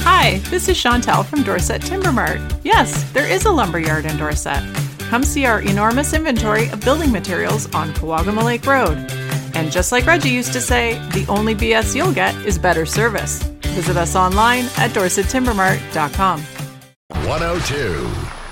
Hi, this is Chantel from Dorset Timber Mart. Yes, there is a lumberyard in Dorset. Come see our enormous inventory of building materials on Kawagama Lake Road. And just like Reggie used to say, the only BS you'll get is better service. Visit us online at dorsettimbermart.com. 102.